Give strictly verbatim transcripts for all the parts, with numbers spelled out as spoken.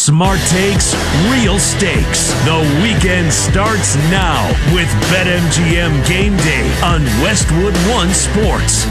Smart takes, real stakes. The weekend starts now with BetMGM Game Day on Westwood One Sports.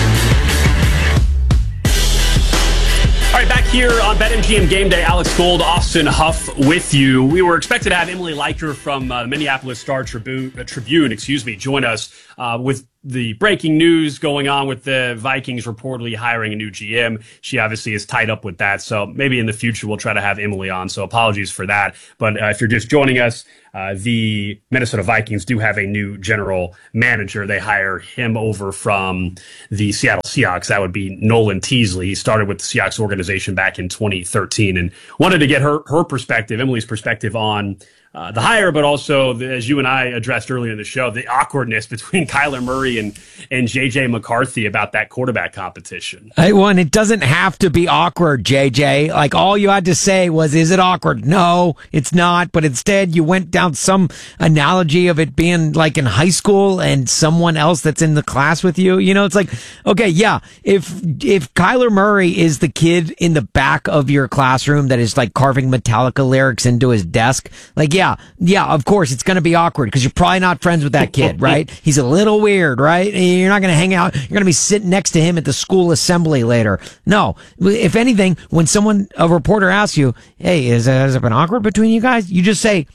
All right, back here on BetMGM Game Day, Alex Gold, Austin Huff with you. We were expected to have Emily Leiker from uh, the Minneapolis Star Tribune, uh, Tribune, excuse me, join us uh, with the breaking news going on with the Vikings reportedly hiring a new G M. She obviously is tied up with that, so maybe in the future we'll try to have Emily on, so apologies for that. But uh, if you're just joining us, uh, the Minnesota Vikings do have a new general manager. They hire him over from the Seattle Seahawks. That would be Nolan Teasley. He started with the Seahawks organization back in twenty thirteen and wanted to get her, her perspective, Emily's perspective on Uh, the hire, but also, the, as you and I addressed earlier in the show, the awkwardness between Kyler Murray and, and J J McCarthy about that quarterback competition. Hey, one, it doesn't have to be awkward, J J. Like, all you had to say was, is it awkward? No, it's not. But instead, you went down some analogy of it being like in high school and someone else that's in the class with you. You know, it's like, okay, yeah, if, if Kyler Murray is the kid in the back of your classroom that is like carving Metallica lyrics into his desk, like, yeah, Yeah, yeah, of course, it's going to be awkward because you're probably not friends with that kid, right? He's a little weird, right? You're not going to hang out. You're going to be sitting next to him at the school assembly later. No, if anything, when someone, a reporter asks you, hey, is, uh, has it been awkward between you guys? You just say,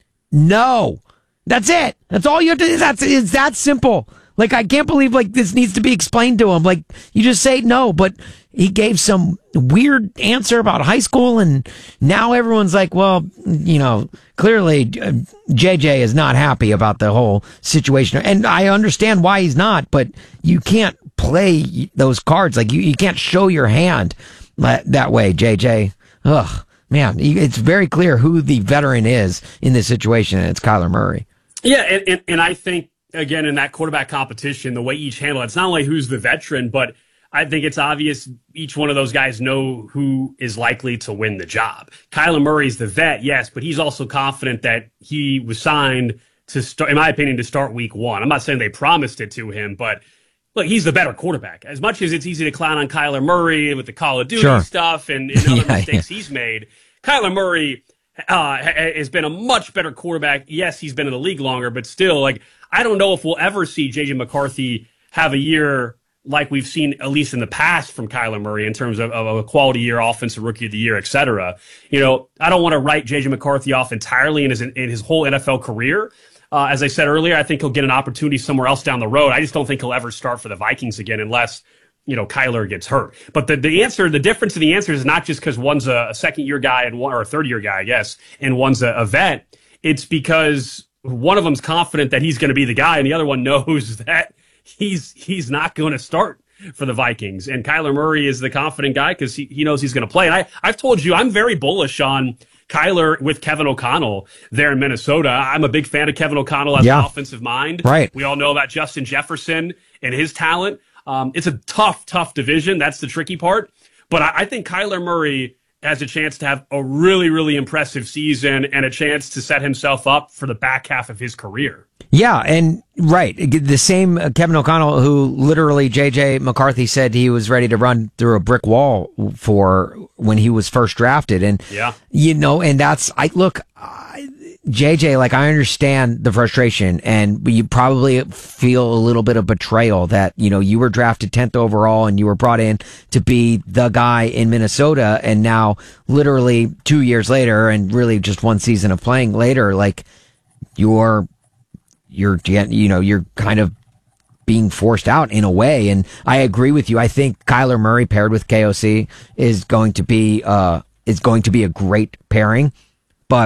no. That's it. That's all you have to do. That's, it's that simple. Like, I can't believe, like, this needs to be explained to him. Like, you just say no, but he gave some weird answer about high school, and now everyone's like, well, you know, clearly uh, J J is not happy about the whole situation. And I understand why he's not, but you can't play those cards. Like, you, you can't show your hand that way, J J. Ugh, man, it's very clear who the veteran is in this situation, and it's Kyler Murray. Yeah, and, and, and I think, again, in that quarterback competition, the way each handle it, it's not only who's the veteran, but I think it's obvious each one of those guys know who is likely to win the job. Kyler Murray's the vet, yes, but he's also confident that he was signed to start, in my opinion, to start week one. I'm not saying they promised it to him, but look, he's the better quarterback. As much as it's easy to clown on Kyler Murray with the Call of Duty sure. stuff and, and other yeah, mistakes yeah. he's made, Kyler Murray uh, has been a much better quarterback. Yes, he's been in the league longer, but still, like, I don't know if we'll ever see J J McCarthy have a year like we've seen, at least in the past, from Kyler Murray in terms of, of a quality year, offensive rookie of the year, et cetera. You know, I don't want to write J J McCarthy off entirely in his, in his whole N F L career. Uh, as I said earlier, I think he'll get an opportunity somewhere else down the road. I just don't think he'll ever start for the Vikings again unless, you know, Kyler gets hurt. But the, the answer, the difference in the answer is not just because one's a, a second year guy and one, or a third year guy, I guess, and one's a, a vet. It's because one of them's confident that he's going to be the guy and the other one knows that he's, he's not going to start for the Vikings. And Kyler Murray is the confident guy because he, he knows he's going to play. And I, I've told you, I'm very bullish on Kyler with Kevin O'Connell there in Minnesota. I'm a big fan of Kevin O'Connell as yeah. an offensive mind. Right. We all know about Justin Jefferson and his talent. Um, it's a tough, tough division. That's the tricky part. But I, I think Kyler Murray has a chance to have a really, really impressive season and a chance to set himself up for the back half of his career. Yeah, and right. The same Kevin O'Connell who literally J J McCarthy said he was ready to run through a brick wall for when he was first drafted. And, yeah. you know, and that's, I look, I, J J, like, I understand the frustration, and you probably feel a little bit of betrayal that, you know, you were drafted tenth overall and you were brought in to be the guy in Minnesota. And now literally two years later, and really just one season of playing later, like, you're, you're, you know, you're kind of being forced out in a way. And I agree with you. I think Kyler Murray paired with K O C is going to be, uh, is going to be a great pairing, but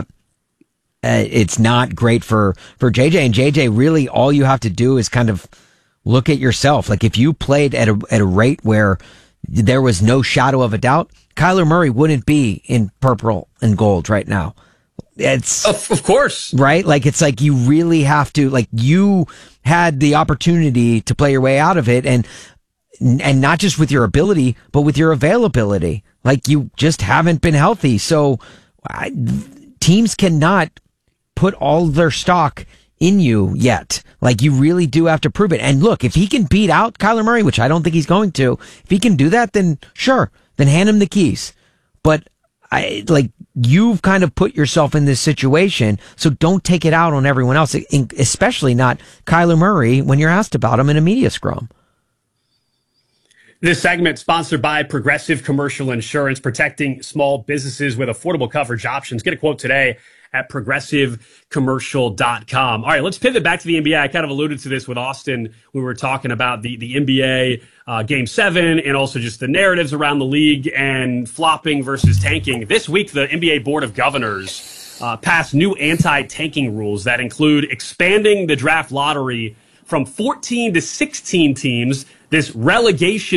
Uh, it's not great for, for J J. And J J, really, all you have to do is kind of look at yourself. Like, if you played at a, at a rate where there was no shadow of a doubt, Kyler Murray wouldn't be in purple and gold right now. It's of, of course, right? Like, it's like you really have to, like, you had the opportunity to play your way out of it, and, and not just with your ability, but with your availability. Like, you just haven't been healthy. So I, teams cannot put all their stock in you yet. Like, you really do have to prove it. And look, if he can beat out Kyler Murray, which I don't think he's going to, if he can do that, then sure, then hand him the keys. But I like you've kind of put yourself in this situation, so don't take it out on everyone else, especially not Kyler Murray when you're asked about him in a media scrum. This segment sponsored by Progressive Commercial Insurance, protecting small businesses with affordable coverage options. Get a quote today at progressive commercial dot com. All right, let's pivot back to the N B A. I kind of alluded to this with Austin. We were talking about the, the N B A uh, Game seven and also just the narratives around the league and flopping versus tanking. This week, the N B A Board of Governors uh, passed new anti-tanking rules that include expanding the draft lottery from fourteen to sixteen teams, this relegation